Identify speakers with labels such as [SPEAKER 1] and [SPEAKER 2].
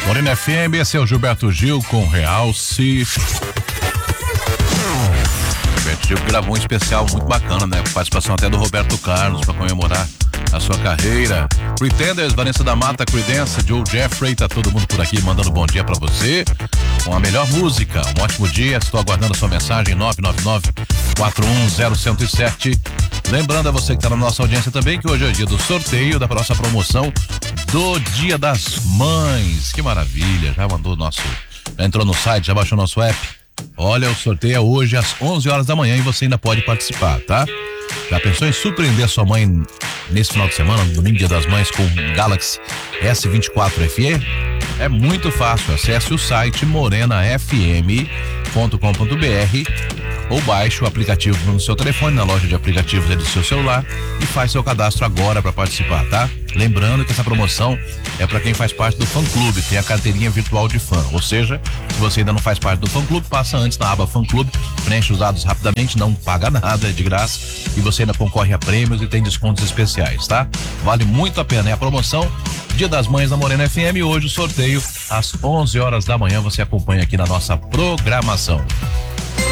[SPEAKER 1] Morena FM, esse é o Gilberto Gil com Realce. Gilberto Gil gravou um especial muito bacana, né? Participação até do Roberto Carlos para comemorar a sua carreira. Pretenders, Vanessa da Mata, Creedence, Joe Jeffrey, tá todo mundo por aqui mandando bom dia pra você, com a melhor música. Um ótimo dia, estou aguardando a sua mensagem 999-410-107. Lembrando a você que tá na nossa audiência também que hoje é o dia do sorteio da nossa promoção do Dia das Mães. Que maravilha, já entrou no site, já baixou nosso app. Olha, o sorteio é hoje às 11 horas da manhã e você ainda pode participar, tá? Já pensou em surpreender sua mãe nesse final de semana, no domingo, Dia das Mães, com o Galaxy S24 FE? É muito fácil, acesse o site morenafm.com.br ou baixe o aplicativo no seu telefone, na loja de aplicativos do seu celular e faz seu cadastro agora para participar, tá? Lembrando que essa promoção é para quem faz parte do fã-clube, tem a carteirinha virtual de fã, ou seja, se você ainda não faz parte do fã-clube, passa antes na aba fã-clube, preenche os dados rapidamente, não paga nada, é de graça e você ainda concorre a prêmios e tem descontos especiais, tá? Vale muito a pena, é a promoção Dia das Mães da Morena FM, hoje o sorteio às 11 horas da manhã, você acompanha aqui na nossa programação.